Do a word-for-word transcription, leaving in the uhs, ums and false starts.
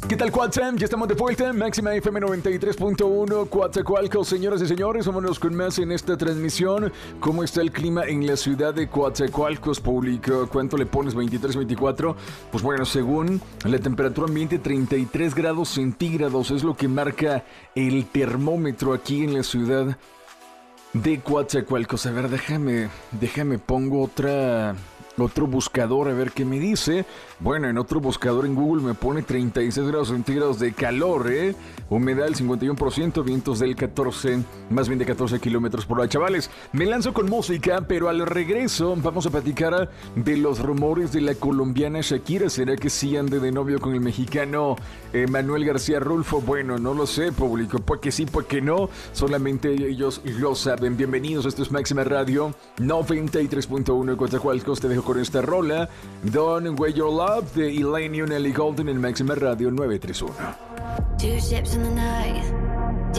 ¿Qué tal, Cuatzam? Ya estamos de vuelta. Máxima F M noventa y tres punto uno, Coatzacoalcos. Señoras y señores, vámonos con más en esta transmisión. ¿Cómo está el clima en la ciudad de Coatzacoalcos, público? ¿Cuánto le pones? ¿veintitrés, veinticuatro? Pues bueno, según la temperatura ambiente, treinta y tres grados centígrados es lo que marca el termómetro aquí en la ciudad de Coatzacoalcos. A ver, déjame, déjame pongo otra... Otro buscador, a ver qué me dice. Bueno, en otro buscador en Google me pone treinta y seis grados centígrados de calor, ¿eh? Humedad del cincuenta y uno por ciento, vientos del catorce, más bien de catorce kilómetros por hora. Chavales, me lanzo con música, pero al regreso vamos a platicar de los rumores de la colombiana Shakira. ¿Será que sí ande de novio con el mexicano eh, Manuel García Rulfo? Bueno, no lo sé, público. Pues que sí, pues que no. Solamente ellos lo saben. Bienvenidos, esto es Máxima Radio noventa y tres punto uno. Coatzacoalcos, te dejo con esta rola, Don't Wait Your Love, de Elaine y Nelly Golden en Máxima Radio novecientos treinta y uno. Two ships in the night,